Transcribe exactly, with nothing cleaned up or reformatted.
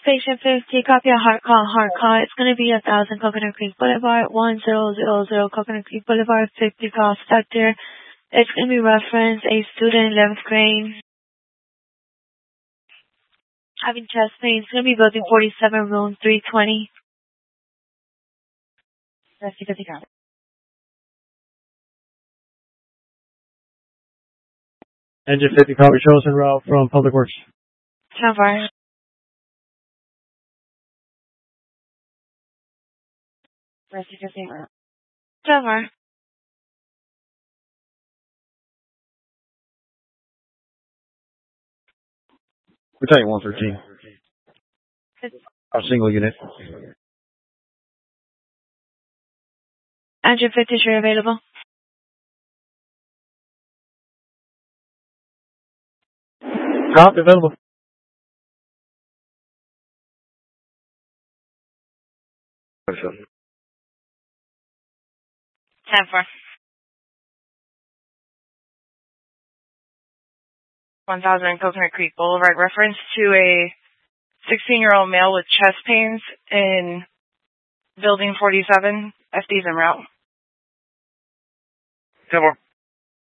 Patient fifty, copy a hard call, hard call. It's going to be a thousand Coconut Creek Boulevard, one zero zero zero Coconut Creek Boulevard, fifty call sector. It's going to be reference a student, eleventh grade, having chest pain. It's going to be building forty-seven, room three twenty. fifty, fifty, copy. Engine fifty, copy, chosen route from Public Works. ten four. fifty, fifty, ten four. We tell you one thirteen. A single unit. Engine fifty, sure available. Copy, available. ten four. one thousand Coconut Creek Boulevard, reference to a sixteen-year-old male with chest pains in building forty-seven. F D's en route. ten four.